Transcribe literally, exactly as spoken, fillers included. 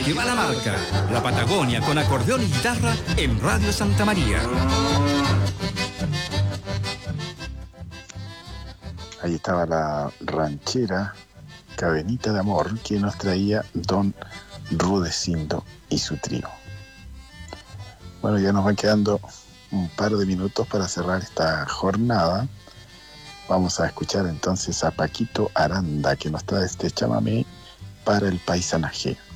que va la marca. La Patagonia con acordeón y guitarra en Radio Santa María. Ahí estaba la ranchera Cadenita de Amor que nos traía Don Rudecindo y su trío. Bueno, ya nos van quedando un par de minutos para cerrar esta jornada. Vamos a escuchar entonces a Paquito Aranda, que nos trae este chamamé para el paisanaje.